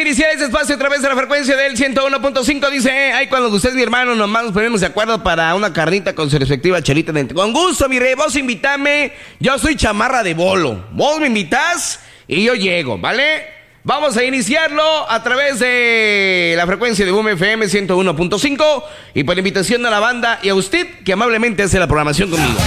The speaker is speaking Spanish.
iniciar este espacio a través de la frecuencia del 101.5. Dice, ay, cuando usted es mi hermano, nomás nos ponemos de acuerdo para una carnita con su respectiva chelita. Con gusto, mi rey, vos invítame. Yo soy chamarra de bolo. Vos me invitás y yo llego, ¿vale? Vamos a iniciarlo a través de la frecuencia de Boom FM 101.5 y por invitación a la banda y a usted que amablemente hace la programación conmigo.